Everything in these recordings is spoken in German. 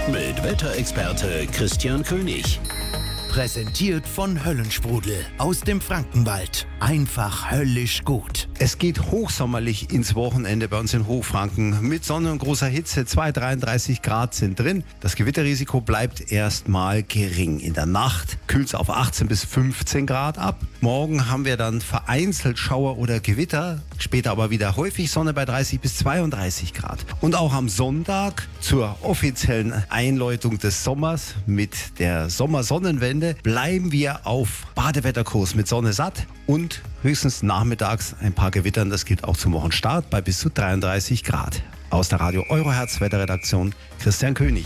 mit Wetterexperte Christian König. Präsentiert von Höllensprudel aus dem Frankenwald. Einfach höllisch gut. Es geht hochsommerlich ins Wochenende bei uns in Hochfranken. Mit Sonne und großer Hitze, 33 Grad sind drin. Das Gewitterrisiko bleibt erstmal gering. In der Nacht kühlt es auf 18 bis 15 Grad ab. Morgen haben wir dann vereinzelt Schauer oder Gewitter. Später aber wieder häufig Sonne bei 30 bis 32 Grad. Und auch am Sonntag zur offiziellen Einläutung des Sommers mit der Sommersonnenwende bleiben wir auf Badewetterkurs mit Sonne satt und höchstens nachmittags ein paar Gewittern. Das gilt auch zum Wochenstart bei bis zu 33 Grad. Aus der Radio Eurohertz Wetterredaktion Christian König.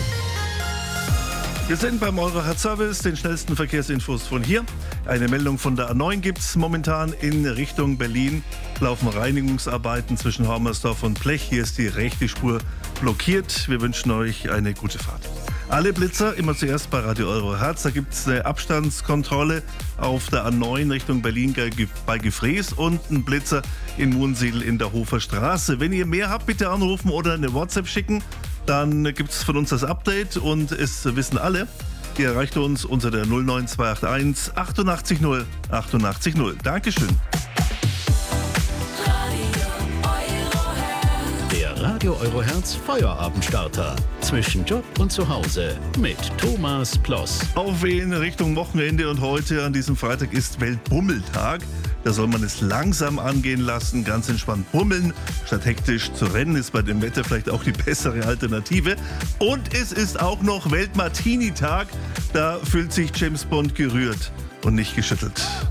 Wir sind beim Eurohertz Service, den schnellsten Verkehrsinfos von hier. Eine Meldung von der A9 gibt es momentan in Richtung Berlin. Laufen Reinigungsarbeiten zwischen Hormersdorf und Blech. Hier ist die rechte Spur blockiert. Wir wünschen euch eine gute Fahrt. Alle Blitzer immer zuerst bei Radio Eurohertz. Da gibt es eine Abstandskontrolle auf der A9 Richtung Berlin bei Gefrees und einen Blitzer in Wunsiedel in der Hofer Straße. Wenn ihr mehr habt, bitte anrufen oder eine WhatsApp schicken. Dann gibt es von uns das Update und es wissen alle. Ihr erreicht uns unter der 09281 88 0 88 0. Dankeschön. Der Radio Eurohertz Feuerabendstarter. Zwischen Job und Zuhause mit Thomas Ploss. Aufwehen Richtung Wochenende und heute an diesem Freitag ist Weltbummeltag. Da soll man es langsam angehen lassen, ganz entspannt bummeln. Statt hektisch zu rennen ist bei dem Wetter vielleicht auch die bessere Alternative. Und es ist auch noch Weltmartini-Tag. Da fühlt sich James Bond gerührt und nicht geschüttelt.